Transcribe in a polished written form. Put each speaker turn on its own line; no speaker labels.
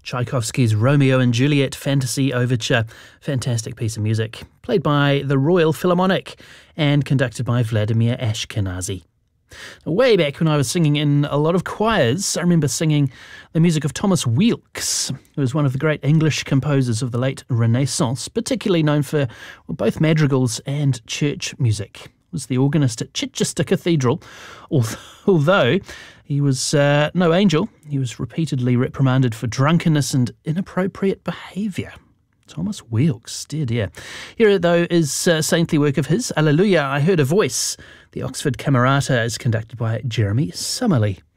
Tchaikovsky's Romeo and Juliet Fantasy Overture. Fantastic piece of music, played by the Royal Philharmonic and conducted by Vladimir Ashkenazy. Way back when I was singing in a lot of choirs, I remember singing the music of Thomas Weelkes, who was one of the great English composers of the late Renaissance, particularly known for both madrigals and church music. Was the organist at Chichester Cathedral, although he was no angel. He was repeatedly reprimanded for drunkenness and inappropriate behaviour. Thomas Weelkes, dear, dear. Here, though, is saintly work of his, Alleluia, I Heard a Voice. The Oxford Camerata is conducted by Jeremy Summerlee.